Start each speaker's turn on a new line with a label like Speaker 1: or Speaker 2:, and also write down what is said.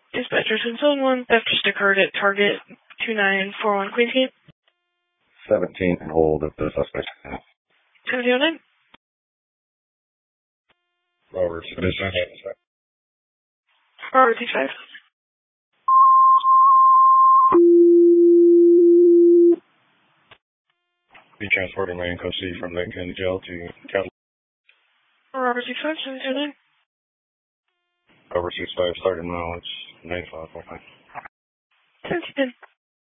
Speaker 1: Dispatcher, since Zone 1, theft just occurred at Target 2941 Queensgate.
Speaker 2: 17 and hold of the suspect.
Speaker 1: 7009.
Speaker 2: Robert,
Speaker 1: Robert 65.
Speaker 2: Be transporting Ryan Cosi from Lake County Jail to Capital.
Speaker 1: Robert 65, 709.
Speaker 2: Robert 65, starting mileage 95.9.
Speaker 1: 1010.